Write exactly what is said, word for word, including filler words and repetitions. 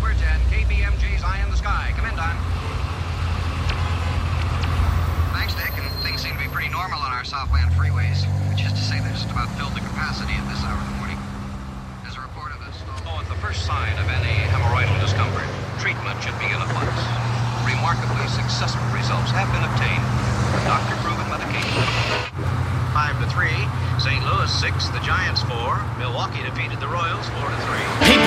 Edwards and K B M G's Eye in the Sky. Come in, Don. Thanks, Dick, and things seem to be pretty normal on our Southland freeways, which is to say they're just about filled to capacity at this hour of the morning. There's a report of a stall. Oh, at the first sign of any hemorrhoidal discomfort, treatment should begin at once. Remarkably successful results have been obtained with doctor-proven medication. Five to three. Saint Louis six, the Giants four. Milwaukee defeated the Royals four to three. People